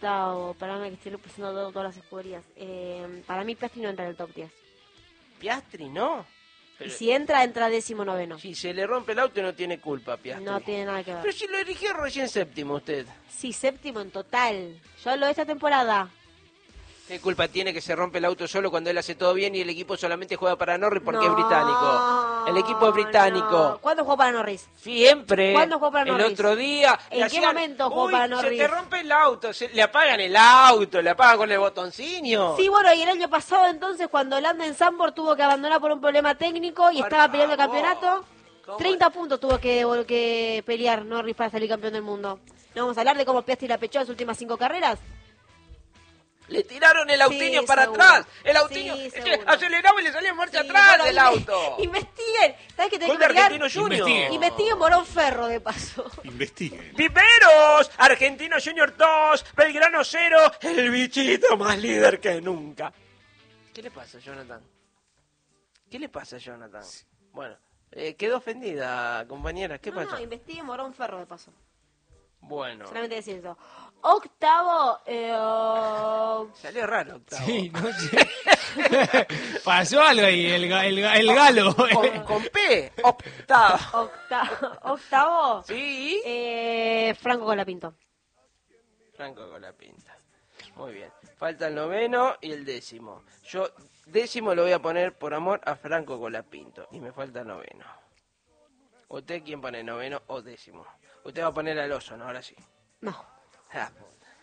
octavo. Para mí que estoy repasando todas las escuderías. Para mí Piastri no entra en el top 10. Piastri, ¿no? Y si entra 19º. Si se le rompe el auto no tiene culpa, Piastri. No tiene nada que ver. Pero si lo eligió recién séptimo usted. Sí, séptimo en total. Yo lo de esta temporada. ¿Qué culpa tiene que se rompe el auto solo cuando él hace todo bien y el equipo solamente juega para Norris porque es británico? El equipo es británico. No. ¿Cuándo jugó para Norris? Siempre. ¿Cuándo jugó para Norris? El otro día. ¿En qué momento jugó para Norris? Se te rompe el auto, le apagan el auto, le apagan con el botoncino. Sí, bueno, y el año pasado entonces cuando Landen Zandvoort tuvo que abandonar por un problema técnico y estaba peleando el campeonato, 30 puntos tuvo que pelear Norris para salir campeón del mundo. ¿No vamos a hablar de cómo Piastri la pechó en sus últimas 5 carreras? Le tiraron el Autinho para seguro. atrás. El Autinho Sí, aceleraba y le salía en marcha Sí, atrás bueno, del auto. Investiguen. ¿Sabes qué tenés Gol que de investigar? Argentino Junior. Investiguen Morón Ferro, de paso. Investiguen. Viveros, Argentino Junior 2, Belgrano 0, el bichito más líder que nunca. ¿Qué le pasa, Jonathan? ¿Qué le pasa, Jonathan? Bueno, quedó ofendida, compañera. ¿Qué pasa? No, investiguen Morón Ferro, de paso. Bueno, Solamente decir eso. Octavo, salió raro, octavo. Sí, no sé. Pasó algo ahí, el galo. Con P, octavo. octavo, Sí. Franco Colapinto. Franco con la pinta. Muy bien. Falta el noveno y el décimo. Yo décimo lo voy a poner por amor a Franco Colapinto. Y me falta noveno. ¿Usted quién pone noveno o décimo? Usted va a poner al oso, ¿no? Ahora sí. No. Ah,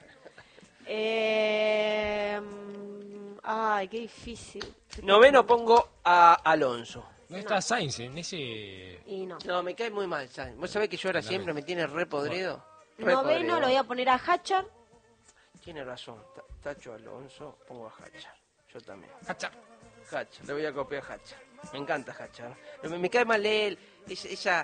Ay, qué difícil. noveno pongo a Alonso. No está Sainz en ese... Y no. No, me cae muy mal, Sainz. ¿Vos sabés que yo ahora siempre me tiene re podrido? Noveno lo voy a poner a Hatcher. Tiene razón. Tacho Alonso, pongo a Hatcher. Yo también. Hacha. Hatcher, le voy a copiar a Hatcher. Me encanta Hatcher. Me cae mal él, ese...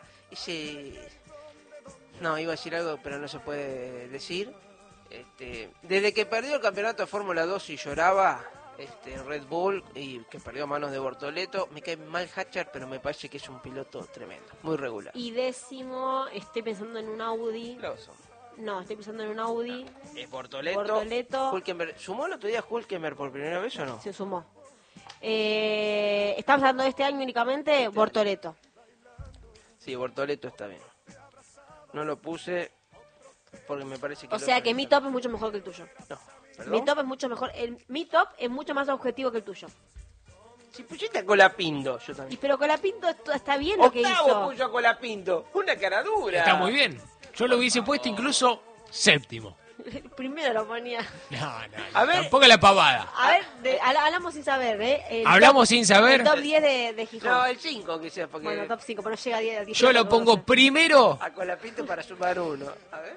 No, iba a decir algo, pero no se puede decir. Desde que perdió el campeonato de Fórmula 2 y lloraba Red Bull y que perdió a manos de Bortoleto, me cae mal Hatcher, pero me parece que es un piloto tremendo, muy regular. Y décimo, estoy pensando en un Audi. Clauso. No, estoy pensando en un Audi. Es Bortoleto. Bortoleto. Hülkenberg. ¿Sumó el otro día Hülkenberg por primera vez o no? Se sumó. Estamos hablando de este año únicamente, Bortoleto. Sí, Bortoleto está bien. No lo puse porque me parece que... O sea que mi top es mucho mejor que el tuyo. No, ¿perdón? Mi top es mucho mejor. Mi top es mucho más objetivo que el tuyo. Si pusiste a Colapinto, yo también. Y pero Colapinto está bien lo que Octavo hizo. puso a Colapinto. Una cara dura. Está muy bien. Yo lo hubiese puesto incluso séptimo. Primero lo ponía. No, A ver. tampoco la pavada. A ver, hablamos sin saber, ¿eh? Hablamos sin saber. El top 10 de Gijón. No, el 5 quizás, porque... Bueno, top 5, pero no llega a 10. Yo lo pongo primero. A Colapinto para sumar uno. A ver.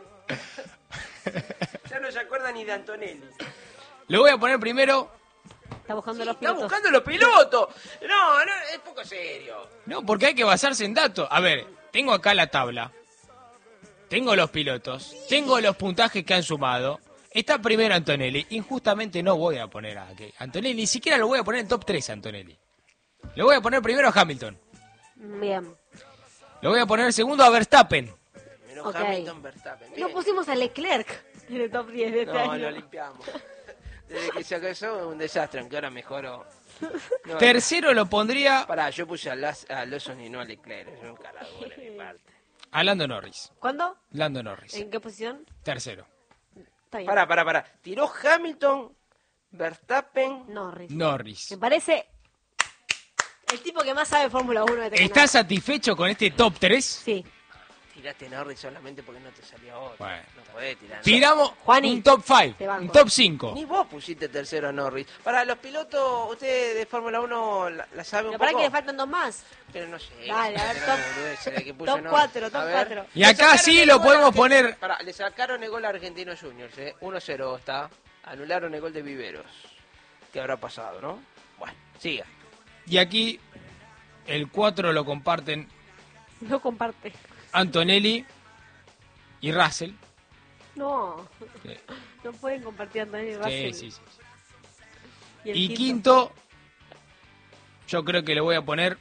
Ya no se acuerda ni de Antonelli. Lo voy a poner primero. Está buscando los Está pilotos. buscando los pilotos. No, es poco serio. No, porque hay que basarse en datos. A ver, tengo acá la tabla. Tengo los pilotos. Tengo los puntajes que han sumado. Está primero Antonelli. Injustamente no voy a poner a Antonelli. Ni siquiera lo voy a poner en top 3 a Antonelli. Lo voy a poner primero a Hamilton. Bien. Lo voy a poner segundo a Verstappen. Pero Ok. Hamilton, Verstappen. No Bien. pusimos a Leclerc en el top 10 de este No, año. lo limpiamos. Desde que se casó es un desastre, aunque ahora mejoró. No, Tercero lo pondría Pará, yo puse a Lawson y no a Leclerc. Es un caradura de mi parte. a Lando Norris. ¿Cuándo? Lando Norris. ¿En qué posición? Tercero. Está bien. Pará. Tiró Hamilton, Verstappen. Norris. Norris. Me parece el tipo que más sabe de Fórmula 1 de este ¿Estás canal. satisfecho con este top 3? Sí. Tiraste Norris solamente porque no te salió otro. Bueno. No podés tirar. Tiramos Juani, un top 5, te banco. un top 5. Ni vos pusiste tercero a Norris. Para los pilotos, usted de Fórmula 1 la sabe un Pero para poco. que le faltan 2 más. Pero no sé. Dale, a ver, top top 4, top 4. Y acá sí lo podemos poner. Pará, le sacaron el gol a Argentinos Juniors, 1-0 está. Anularon el gol de Viveros. ¿Qué habrá pasado, no? Bueno, siga. Y aquí el 4 lo comparten No comparte. Antonelli y Russell. No. Sí. No pueden compartir Antonio y Russell. Sí. Y, el Y quinto, yo creo que le voy a poner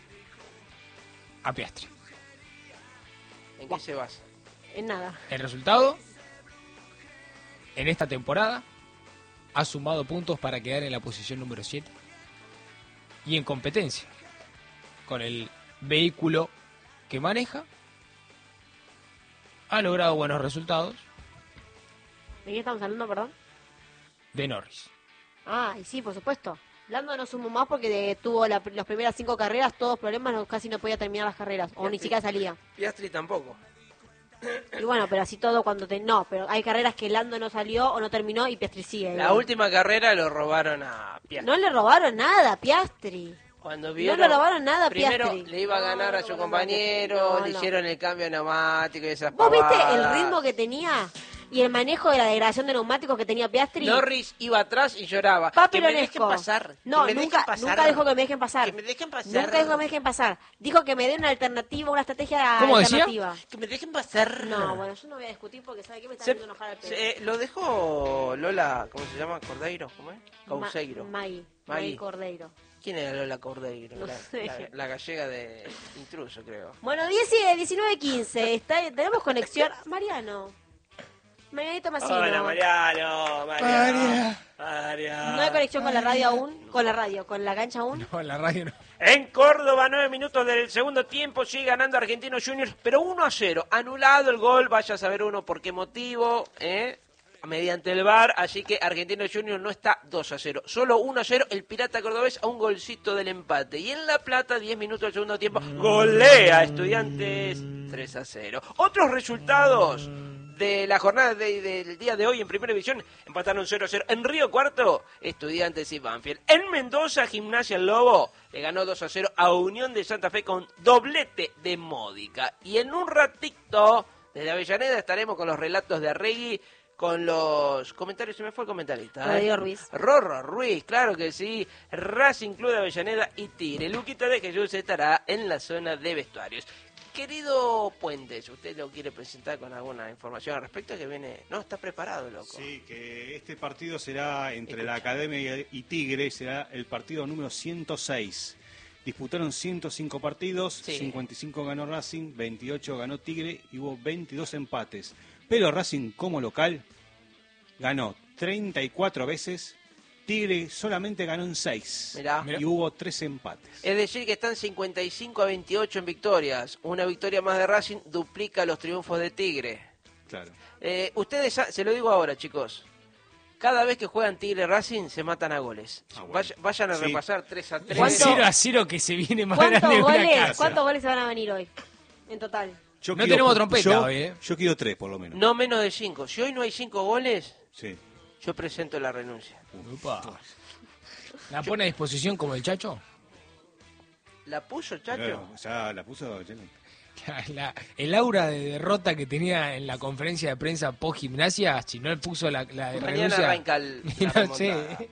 a Piastri. ¿En qué se basa? En nada. El resultado, en esta temporada ha sumado puntos para quedar en la posición número 7 y en competencia con el vehículo que maneja ha logrado buenos resultados. ¿De qué estamos hablando, perdón? De Norris. Ah, y sí, por supuesto. Lando no sumó más porque tuvo las primeras 5 carreras, todos problemas, casi no podía terminar las carreras, o ni siquiera salía. Piastri tampoco. Y bueno, pero así todo cuando no, pero hay carreras que Lando no salió o no terminó y Piastri sigue. La última carrera lo robaron a Piastri. No le robaron nada a Piastri. Cuando vieron, no le robaron nada a primero Piastri. le iba a ganar a su compañero, le hicieron el cambio de neumático y esas ¿Vos viste pavadas. el ritmo que tenía y el manejo de la degradación de neumáticos que tenía Piastri? Norris iba atrás y lloraba. Papi Que me Lonesco. dejen pasar. No, que me nunca, dejen pasar. nunca dijo que me dejen pasar. Que me dejen pasar. Nunca dijo que me dejen pasar. Dijo que me den una alternativa, una estrategia ¿Cómo decía? alternativa. Que me dejen pasar. No, bueno, yo no voy a discutir porque sabe que me está Se- haciendo enojar al pedo. lo dejó Lola, ¿cómo se llama? Cordeiro, ¿cómo es? Causeiro. Maggie Maggie. Cordeiro. ¿Quién era Lola Cordeiro? No la, sé. la gallega de Intruso, creo. Bueno, 19:15. Tenemos conexión. Mariano. Marianito Massino. Hola, Mariano. No hay conexión con la radio aún. Con la radio, con la cancha aún. No, la radio no. En Córdoba, 9 minutos del segundo tiempo, sigue ganando Argentinos Juniors, pero 1-0. Anulado el gol, vaya a saber uno por qué motivo, mediante el VAR, así que Argentinos Juniors no está 2-0, solo 1-0, el Pirata Cordobés a un golcito del empate. Y en La Plata, 10 minutos del segundo tiempo, golea a Estudiantes 3-0. Otros resultados de la jornada del día de hoy en Primera División, empataron 0-0 en Río Cuarto, Estudiantes y Banfield. En Mendoza, Gimnasia El Lobo le ganó 2-0 a Unión de Santa Fe con doblete de Módica. Y en un ratito, desde Avellaneda, estaremos con los relatos de Arregui, con los comentarios, se me fue el comentarista. Rodrigo Ruiz. Rorro Ruiz, claro que sí. Racing Club de Avellaneda y Tigre. Luquita de Jesús estará en la zona de vestuarios. Querido Puentes, ¿usted lo quiere presentar con alguna información al respecto? Que viene, no, está preparado, loco. Sí, que este partido será entre la Academia y Tigre, será el partido número 106. Disputaron 105 partidos, Sí. 55 ganó Racing, 28 ganó Tigre y hubo 22 empates. Pero Racing como local ganó 34 veces, Tigre solamente ganó en 6 Mirá. y hubo 3 empates. Es decir, que están 55-28 en victorias. Una victoria más de Racing duplica los triunfos de Tigre. Claro. Ustedes, se lo digo ahora, chicos. Cada vez que juegan Tigre Racing se matan a goles. Ah, bueno. Vayan a Sí. repasar 3-3. ¿Cuánto? 0-0 que se viene más ¿Cuántos grande de una goles, casa. ¿Cuántos goles se van a venir hoy? En total. Yo No tenemos trompeta hoy, Yo quiero 3 por lo menos. No menos de 5. Si hoy no hay 5 goles, Sí. yo presento la renuncia. Upa. ¿La pone a disposición como el Chacho? ¿La puso, Chacho? Claro, ya la puso. El aura de derrota que tenía en la conferencia de prensa post gimnasia, si no él puso la Mañana renuncia. arranca la No sé. remontada.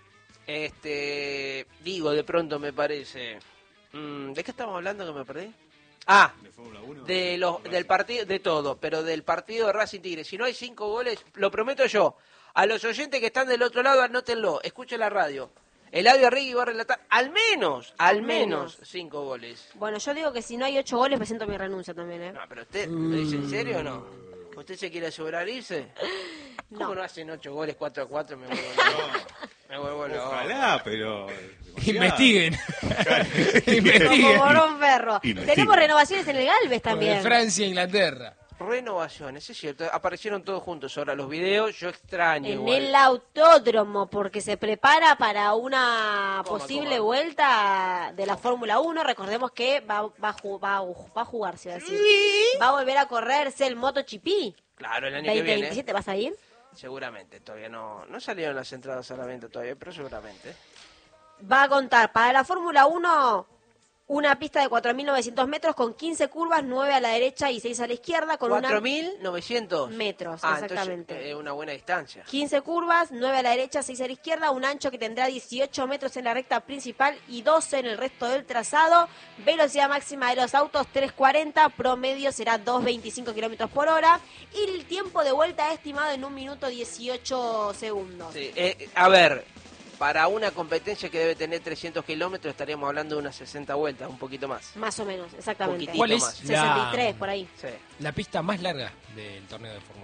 Digo, de pronto me parece. ¿De qué estamos hablando que me perdí? Ah, De Fórmula 1. del partido, de todo, pero del partido de Racing Tigre. Si no hay 5 goles, lo prometo yo. A los oyentes que están del otro lado, anótenlo, escuchen la radio. Eladio Arregui va a relatar al menos 5 goles. Bueno, yo digo que si no hay 8 goles presento mi renuncia también, ¿eh? No, pero usted, ¿lo dice en serio o no? ¿Usted se quiere asegurar irse? ¿Cómo no hacen 8 goles 4-4? Me vuelvo loco. Me vuelvo loco. Ojalá, pero. Investiguen. Como Investiguen. Morón Ferro. Investiguen. Tenemos renovaciones en el Galvez Con también. Francia e Inglaterra. Renovaciones, es cierto. Aparecieron todos juntos ahora los videos. Yo extraño En igual. el autódromo, porque se prepara para una Coma, posible coma. vuelta de la Fórmula 1. Recordemos que va a jugarse, va a decir. Va a volver a correrse el MotoGP. Claro, el año que viene. 2027, ¿vas a ir? Seguramente. Todavía no salieron las entradas a la venta todavía, pero seguramente. Va a contar para la Fórmula 1 una pista de 4.900 metros con 15 curvas, 9 a la derecha y 6 a la izquierda, con una 4.900 metros, Ah, exactamente. entonces es una buena distancia. 15 curvas, 9 a la derecha, 6 a la izquierda, un ancho que tendrá 18 metros en la recta principal y 12 en el resto del trazado. Velocidad máxima de los autos 340, promedio será 2.25 kilómetros por hora y el tiempo de vuelta estimado en 1 minuto 18 segundos. Sí, a ver, para una competencia que debe tener 300 kilómetros estaríamos hablando de unas 60 vueltas, un poquito más. Más o menos, exactamente. Poquitito ¿Cuál es más. 63 por ahí. Sí. la pista más larga del torneo de Fórmula 1?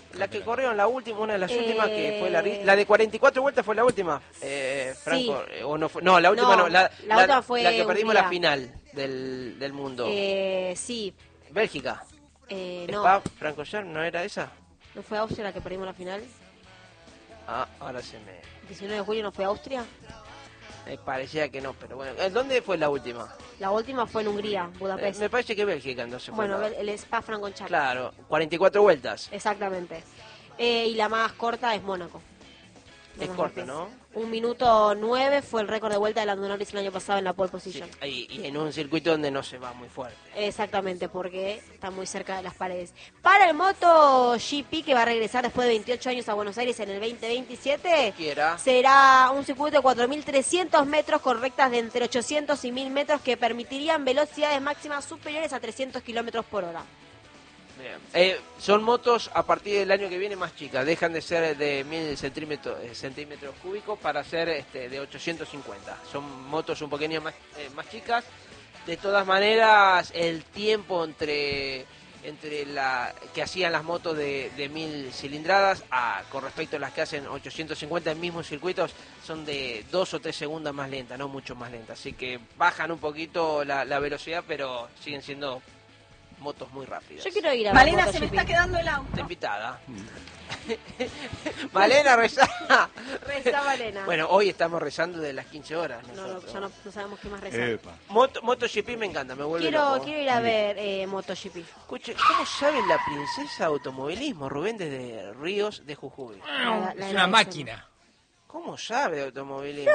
La que corrieron la última, una de las últimas, que fue la de 44 vueltas fue la última. Franco, Sí. o no fue, no, la última no, la última fue la que perdimos Hungría. la final del mundo. Sí. Bélgica. No, Spa, Franco Scherm, ¿no era esa? ¿no fue Austria la que perdimos la final? Ah, ahora se me 19 de julio no fue Austria. parecía que no, pero bueno. ¿Dónde fue la última? La última fue en Hungría, Budapest. Me parece que Bélgica entonces fue. Bueno, la- el Spa-Francorchamps. Claro, 44 vueltas. Exactamente. Y la más corta es Mónaco. La Es más corta, rápida. ¿no? 1 minuto 9 fue el récord de vuelta de Lando Norris el año pasado en la pole Sí, position. y en un circuito donde no se va muy fuerte. Exactamente, porque está muy cerca de las paredes. Para el MotoGP, que va a regresar después de 28 años a Buenos Aires en el 2027, Quiera. será un circuito de 4.300 metros con rectas de entre 800 y 1.000 metros que permitirían velocidades máximas superiores a 300 kilómetros por hora. Bien. Son motos a partir del año que viene más chicas, dejan de ser de 1000 centímetros cúbicos para ser de 850. Son motos un poquito más chicas. De todas maneras, el tiempo entre la que hacían las motos de 1000 cilindradas con respecto a las que hacen 850 en mismos circuitos son de 2 o 3 segundos más lentas, no mucho más lentas. Así que bajan un poquito la velocidad, pero siguen siendo motos muy rápidas. Yo quiero ir a ver Malena, se MotoGP. me está quedando el auto. Está invitada. Malena, rezá. Reza Malena. Bueno, hoy estamos rezando de las 15 horas. No, nosotros. ya no sabemos qué más rezar. Epa. MotoGP me encanta, me vuelve loco. Quiero ir a ver MotoGP. Escuche, ¿cómo sabe la princesa de automovilismo, Rubén, desde Ríos de Jujuy? La Es de una la máquina. ¿Cómo sabe de automovilismo?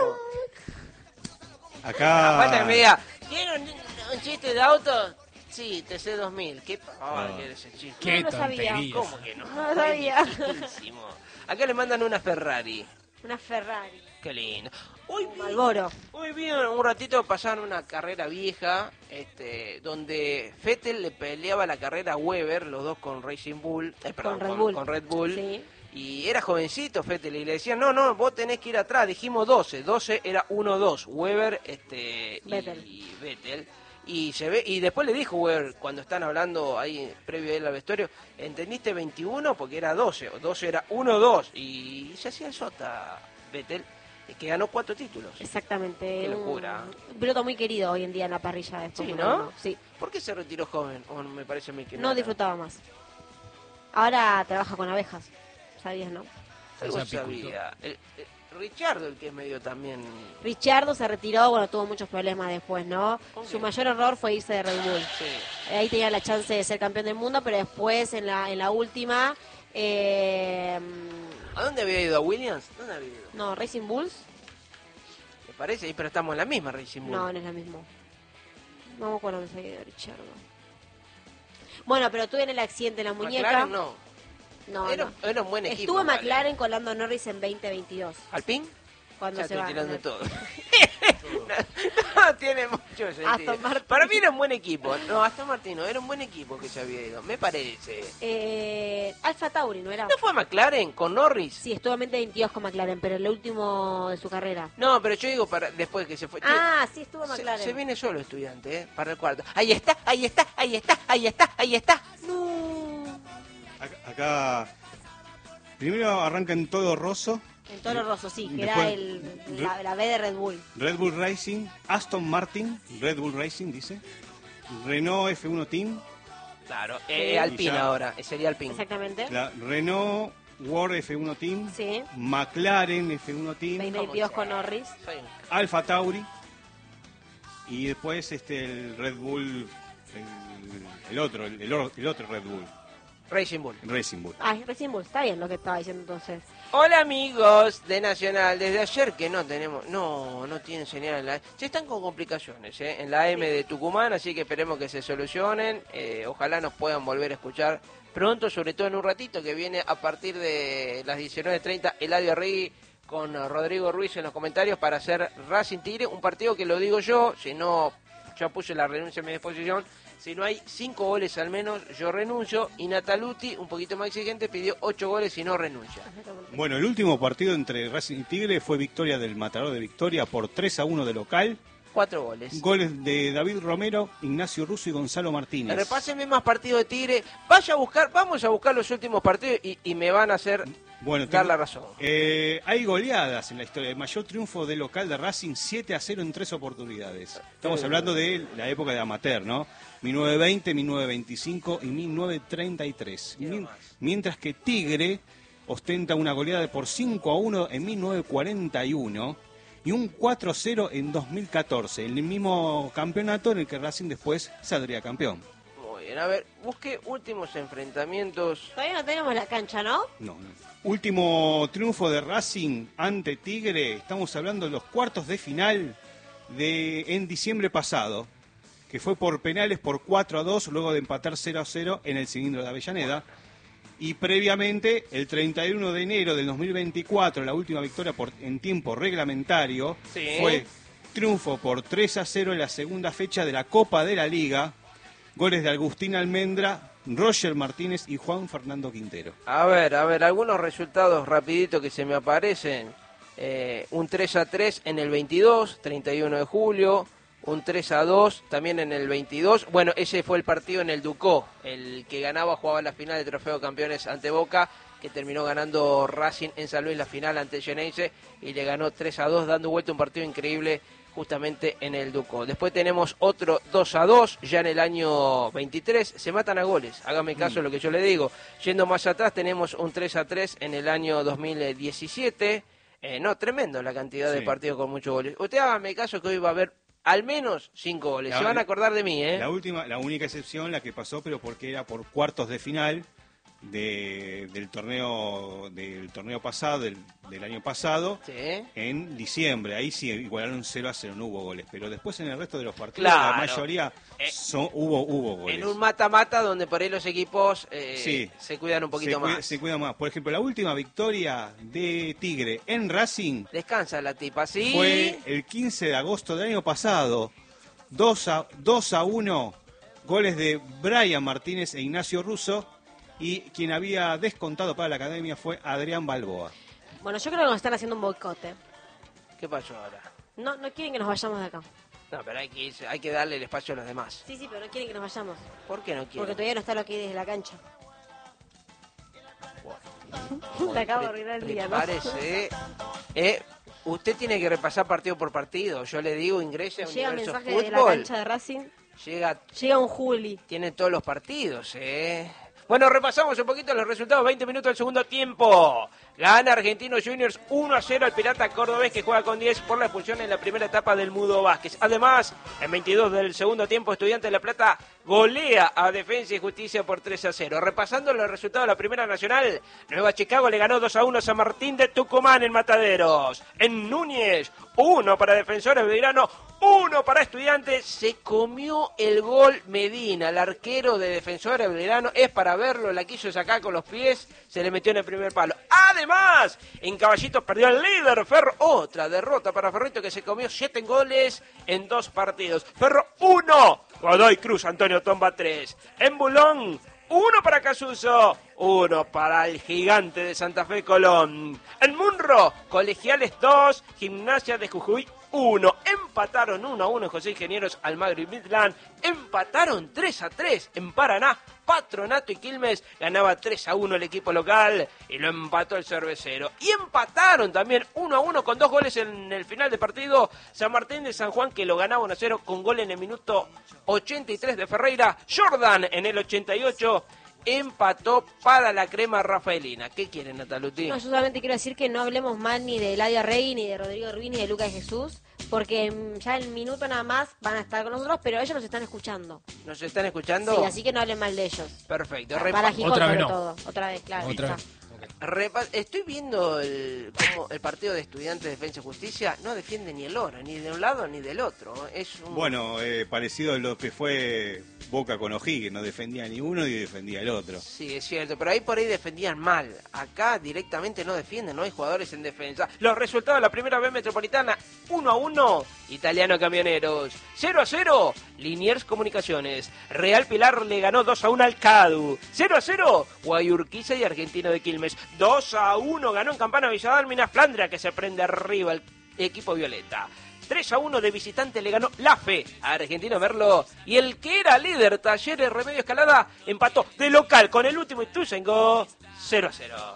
Aparte Acá. me diga, ¿tiene un chiste de auto? Sí, TC2000. ¿Qué pavada que era ese chiste? Qué No lo sabía. tontería. ¿Cómo que no? No lo sabía. Buenísimo. Acá le mandan una Ferrari. Una Ferrari. Qué lindo. Hoy Un vi, Malboro. hoy vi un ratito pasar una carrera vieja, donde Vettel le peleaba la carrera a Weber, los dos con Racing Bull, perdón, Con Red Bull. con Red Bull. Sí. Y era jovencito Vettel y le decían, no, vos tenés que ir atrás, dijimos 12 era 1-2, Weber Vettel. y Vettel. Y se ve, y después le dijo Weber, cuando están hablando ahí previo a él al vestuario, ¿entendiste 21? Porque era 12, o 12 era 1-2, y se hacía el sota Vettel, que ganó 4 títulos. Exactamente. Qué locura. Un piloto muy querido hoy en día en la parrilla de Sí, Fórmula ¿no? 1. Sí. ¿Por qué se retiró joven? O me parece a mí que No era. disfrutaba más. Ahora trabaja con abejas. ¿Sabías, no? Algo Es apicultor. sabía. Richardo, el que es medio también... Richardo se retiró, bueno, tuvo muchos problemas después, ¿no? ¿Con Su quién? mayor error fue irse de Red Bull. Sí. Ahí tenía la chance de ser campeón del mundo, pero después en la última... ¿A dónde había ido? ¿A Williams? ¿Dónde había ido? no, Racing Bulls. Me parece, pero estamos en la misma Racing Bull. No, no es la misma. No me acuerdo dónde se había ido Richardo. Bueno, pero tuve en el accidente en la muñeca. McLaren no. No, era, no. era un buen equipo. Estuvo en vale. McLaren con Lando Norris en 2022. ¿Alpine? Cuando Ya se estoy va. tirando todo. no, tiene mucho sentido. Aston Martin. Para mí era un buen equipo. No, Aston Martin no, era un buen equipo que se había ido, me parece. Alfa Tauri, ¿no era? ¿No fue McLaren con Norris? Sí, estuvo en 2022 con McLaren, pero el último de su carrera. No, pero yo digo para después que se fue. Ah, sí, estuvo en Se, McLaren. se viene solo estudiante, para el cuarto. Ahí está. No. Acá. Primero arranca en todo Rosso, En Toro Rosso, sí, que Después- era la B de Red Bull. Red Bull Racing, Aston Martin, Red Bull Racing dice, Renault F1 Team, Claro, Sí. Alpine Y ya. ahora, sería Alpine. Exactamente. Renault World F1 Team, Sí. McLaren F1 Team, 2022 con Norris. Soy un- Alfa Tauri y después el Red Bull, el otro Red Bull, Racing Bull. Racing Bull. Ah, es Racing Bull, está bien lo que estaba diciendo entonces. Hola amigos de Nacional, desde ayer que no tenemos, no tienen señal en la... Se están con complicaciones en la M de Tucumán, así que esperemos que se solucionen, ojalá nos puedan volver a escuchar pronto, sobre todo en un ratito que viene a partir de las 19:30 Eladio Arregui con Rodrigo Ruiz en los comentarios para hacer Racing Tigre, un partido que lo digo yo, si no, ya puse la renuncia a mi disposición. Si no hay 5 goles al menos, yo renuncio. Y Nataluti, un poquito más exigente, pidió 8 goles y no renuncia. Bueno, el último partido entre Racing y Tigre fue victoria del Matador de Victoria por 3-1 de local. 4 goles. Goles de David Romero, Ignacio Russo y Gonzalo Martínez. Repásenme más partidos de Tigre. Vamos a buscar los últimos partidos y me van a hacer dar la razón. Hay goleadas en la historia. El mayor triunfo del local de Racing, 7-0 en 3 oportunidades. Estamos hablando de la época de amateur, ¿no? 1920, 1925 y 1933. Mientras que Tigre ostenta una goleada por 5-1 en 1941 y un 4-0 en 2014, el mismo campeonato en el que Racing después saldría campeón. Muy bien, a ver, busque últimos enfrentamientos. Todavía no tenemos la cancha, ¿no? No. Último triunfo de Racing ante Tigre, estamos hablando de los cuartos de final en diciembre pasado, que fue por penales por 4-2, luego de empatar 0-0 en el cilindro de Avellaneda. Y previamente, el 31 de enero del 2024, la última victoria en tiempo reglamentario, fue triunfo por 3-0 en la segunda fecha de la Copa de la Liga. Goles de Agustín Almendra, Roger Martínez y Juan Fernando Quintero. A ver, algunos resultados rapiditos que se me aparecen. Un 3-3 en el 22, 31 de julio. Un 3-2 también en el 22. Bueno, ese fue el partido en el Ducó. El que ganaba jugaba la final de Trofeo de Campeones ante Boca, que terminó ganando Racing en San Luis la final ante Geneise y le ganó 3-2, dando vuelta un partido increíble justamente en el Ducó. Después tenemos otro 2-2 ya en el año 23. Se matan a goles, hágame caso de lo que yo le digo. Yendo más atrás tenemos un 3-3 en el año 2017. Tremendo la cantidad de partidos con muchos goles. Usted hágame caso que hoy va a haber al menos 5 goles. Se van a acordar de mí, ¿eh? La única excepción, la que pasó, pero porque era por cuartos de final del torneo pasado, del año pasado, en diciembre. Ahí sí igualaron 0-0, no hubo goles. Pero después en el resto de los partidos, la mayoría hubo goles. En un mata-mata donde por ahí los equipos se cuidan un poquito más. Se cuidan más. Por ejemplo, la última victoria de Tigre en Racing. Descansa la tipa, ¿sí? Fue el 15 de agosto del año pasado. 2-1, goles de Brian Martínez e Ignacio Russo. Y quien había descontado para la academia fue Adrián Balboa. Bueno, yo creo que nos están haciendo un boicote. ¿Qué pasó ahora? No quieren que nos vayamos de acá. No, pero hay que darle el espacio a los demás. Sí, pero no quieren que nos vayamos. ¿Por qué no quieren? Porque todavía no está lo que hay desde la cancha. Te acabo de arruinar el día, ¿no? Parece. Usted tiene que repasar partido por partido. Yo le digo, ingrese a Llega Universo mensaje Fútbol. de la cancha de Racing. Llega un Juli. Tiene todos los partidos, Bueno, repasamos un poquito los resultados. 20 minutos del segundo tiempo. Gana Argentinos Juniors 1-0 al Pirata Cordobés, que juega con 10 por la expulsión en la primera etapa del Mudo Vázquez. Además, en 22 del segundo tiempo, Estudiantes de La Plata golea a Defensa y Justicia por 3-0. Repasando los resultados de la Primera Nacional, Nueva Chicago le ganó 2-1 a San Martín de Tucumán en Mataderos. En Núñez, 1 para Defensores Belgrano, 1 para Estudiantes. Se comió el gol Medina, el arquero de Defensores Belgrano. Es para verlo, la quiso sacar con los pies, se le metió en el primer palo. Además, en Caballitos perdió el líder Ferro. Otra derrota para Ferrito, que se comió 7 goles en 2 partidos. Ferro 1, Godoy Cruz Antonio Tomba 3. En Bulón, 1 para Casuso, 1 para el Gigante de Santa Fe Colón. En Munro, Colegiales 2, Gimnasia de Jujuy 1. Empataron 1-1 José Ingenieros, Almagro y Midland. Empataron 3-3 en Paraná. Patronato y Quilmes ganaba 3-1 el equipo local y lo empató el Cervecero. Y empataron también 1-1 con 2 goles en el final de partido San Martín de San Juan, que lo ganaba 1-0 con gol en el minuto 83 de Ferreira. Jordan en el 88 empató para la crema rafaelina. ¿Qué quieren, Nataluti? No, yo solamente quiero decir que no hablemos mal ni de Eladia Rey, ni de Rodrigo Rubín, ni de Lucas Jesús, porque ya en minuto nada más van a estar con nosotros, pero ellos nos están escuchando. ¿Nos están escuchando? Sí, así que no hablen mal de ellos. Perfecto. Para Gijón Otra vez sobre no. todo. Otra vez, claro. Otra está. vez. Estoy viendo el partido de Estudiantes de Defensa y Justicia. No defiende ni el oro, ni de un lado ni del otro. Bueno, parecido a lo que fue Boca con O'Higgins, no defendía ni uno y defendía el otro. Sí, es cierto, pero ahí por ahí defendían mal. Acá directamente no defienden, no hay jugadores en defensa. Los resultados de la primera B Metropolitana: 1-1, Italiano Camioneros. 0-0, Liniers Comunicaciones. Real Pilar le ganó 2-1 al CADU. 0-0, Guayurquiza y Argentino de Quilmes. 2-1 ganó en Campana Villadalmina Flandria, que se prende arriba el equipo violeta. 3-1 de visitante le ganó la fe a Argentino Merlo. Y el que era líder, Talleres Remedio Escalada, empató de local con el último Ituzaingó 0-0.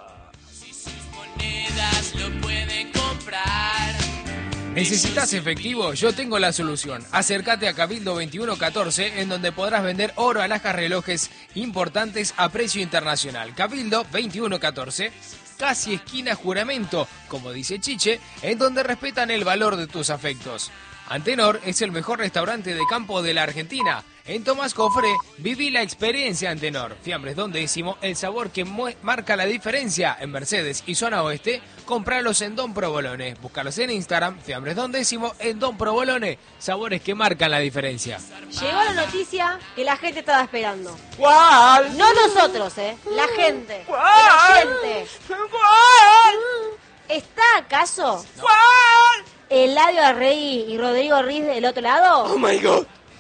¿Necesitas efectivo? Yo tengo la solución. Acércate a Cabildo 2114, en donde podrás vender oro, alhajas, relojes importantes a precio internacional. Cabildo 2114, casi esquina Juramento, como dice Chiche, en donde respetan el valor de tus afectos. Antenor es el mejor restaurante de campo de la Argentina. En Tomás Cofré, viví la experiencia Antenor. Fiambres Don Décimo, el sabor que marca la diferencia en Mercedes y Zona Oeste. Compralos en Don Provolone. Búscalos en Instagram, Fiambres Don Décimo, en Don Provolone. Sabores que marcan la diferencia. Llegó la noticia que la gente estaba esperando. ¿Cuál? No nosotros, la gente. ¿Cuál? El oyente. ¿Cuál? ¿Está acaso ¿Cuál? Eladio Arrey y Rodrigo Riz del otro lado? Oh my God.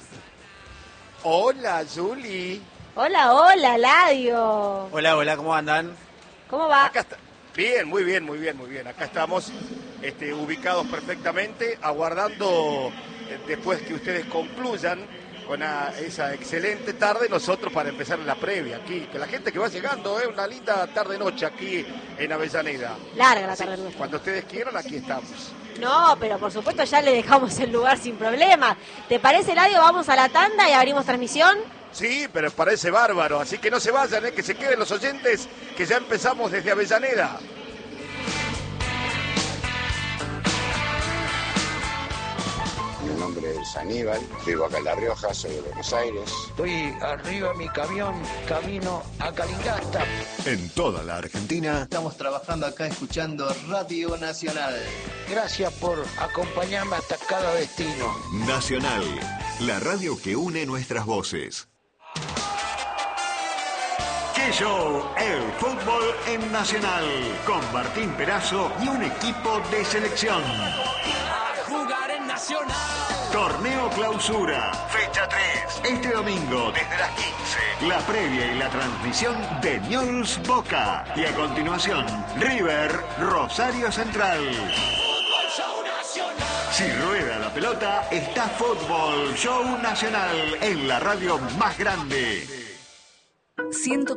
Hola, Juli. Hola, Eladio. Hola, ¿cómo andan? ¿Cómo va? Acá está. Bien, muy bien. Acá estamos ubicados perfectamente, aguardando después que ustedes concluyan con esa excelente tarde, nosotros para empezar la previa aquí. Que la gente que va llegando, una linda tarde-noche aquí en Avellaneda. Larga la tarde noche. Cuando ustedes quieran, aquí estamos. No, pero por supuesto ya le dejamos el lugar sin problema. ¿Te parece, Eladio? Vamos a la tanda y abrimos transmisión. Sí, pero parece bárbaro, así que no se vayan, que se queden los oyentes, que ya empezamos desde Avellaneda. Mi nombre es Aníbal, vivo acá en La Rioja, soy de Buenos Aires. Estoy arriba en mi camión, camino a Calingasta. En toda la Argentina. Estamos trabajando acá escuchando Radio Nacional. Gracias por acompañarme hasta cada destino. Nacional, la radio que une nuestras voces. ¡Qué show! El fútbol en Nacional, con Martín Perazo y un equipo de selección. Jugar en Nacional. Torneo Clausura, fecha 3. Este domingo, desde las 15. La previa y la transmisión de Newell's Boca. Y a continuación, River Rosario Central. Fútbol Show Nacional. Si rueda la pelota, está Fútbol Show Nacional en la radio más grande.